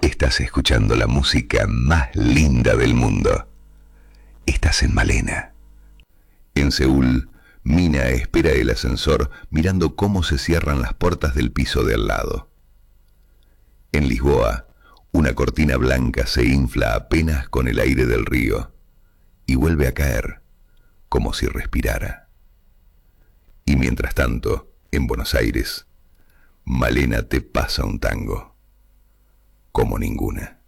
Estás escuchando la música más linda del mundo. Estás en Malena. En Seúl, Mina espera el ascensor mirando cómo se cierran las puertas del piso de al lado. En Lisboa, una cortina blanca se infla apenas con el aire del río y vuelve a caer, como si respirara. Y mientras tanto, en Buenos Aires, Malena te pasa un tango como ninguna.